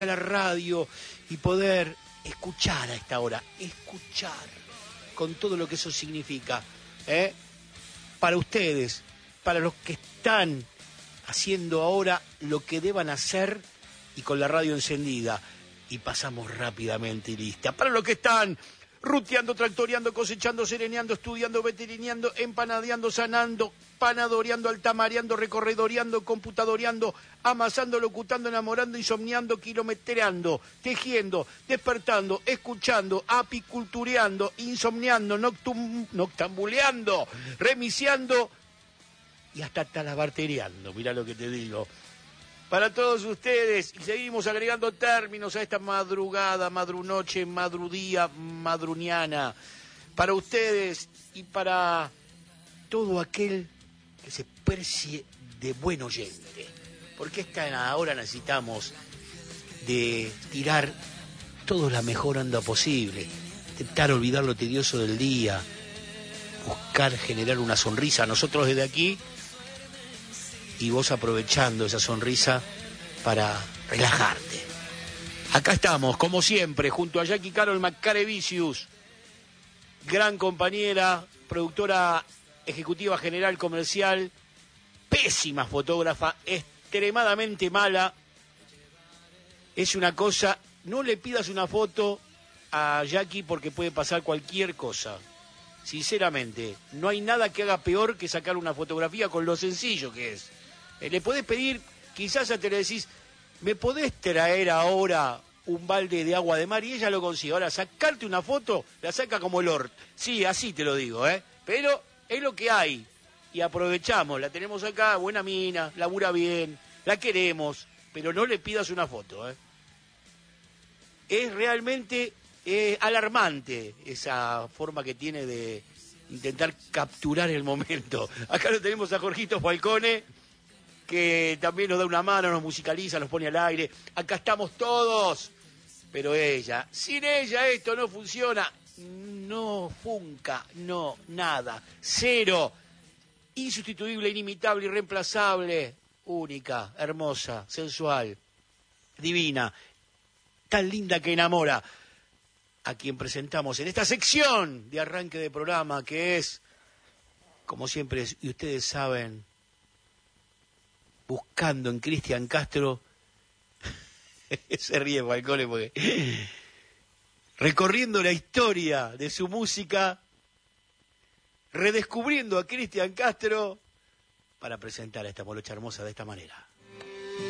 a la radio y poder escuchar a esta hora, escuchar con todo lo que eso significa, para ustedes, para los que están haciendo ahora lo que deban hacer y con la radio encendida, y pasamos rápidamente y lista, para los que están ruteando, tractoreando, cosechando, sereneando, estudiando, veterineando, empanadeando, sanando, panadoreando, altamareando, recorredoreando, computadoreando, amasando, locutando, enamorando, insomniando, kilometreando, tejiendo, despertando, escuchando, apicultureando, insomniando, noctambuleando, remiciando y hasta talabartereando. Mirá lo que te digo. Para todos ustedes, y seguimos agregando términos a esta madrugada, madrunoche, madrudía, madruniana. Para ustedes y para todo aquel que se precie de buen oyente. Porque ahora necesitamos de tirar toda la mejor onda posible, intentar olvidar lo tedioso del día, buscar generar una sonrisa. Nosotros desde aquí, y vos aprovechando esa sonrisa para relajarte. Acá estamos, como siempre, junto a Jackie Carol Macarevicius, gran compañera, productora ejecutiva general comercial, pésima fotógrafa, extremadamente mala. Es una cosa, no le pidas una foto a Jackie porque puede pasar cualquier cosa. Sinceramente, no hay nada que haga peor que sacar una fotografía con lo sencillo que es. Le podés pedir, quizás te le decís, ¿me podés traer ahora un balde de agua de mar? Y ella lo consigue. Ahora, sacarte una foto, la saca como el Lord. Sí, así te lo digo, pero es lo que hay. Y aprovechamos, la tenemos acá, buena mina, labura bien, la queremos, pero no le pidas una foto, Es realmente alarmante esa forma que tiene de intentar capturar el momento. Acá lo tenemos a Jorgito Falcone, que también nos da una mano, nos musicaliza, nos pone al aire. Acá estamos todos, pero ella, sin ella esto no funciona, no funca, no, nada, cero, insustituible, inimitable, irreemplazable, única, hermosa, sensual, divina, tan linda que enamora, a quien presentamos en esta sección de arranque de programa, que es, como siempre, y ustedes saben, buscando en Cristian Castro, se ríe Falcone porque recorriendo la historia de su música, redescubriendo a Cristian Castro para presentar a esta morocha hermosa de esta manera.